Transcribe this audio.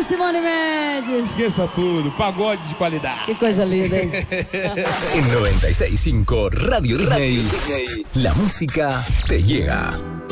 Simone Mendes. Esqueça tudo, pagode de qualidade. Que coisa linda, hein? En 96.5 Radio Disney, la música te llega.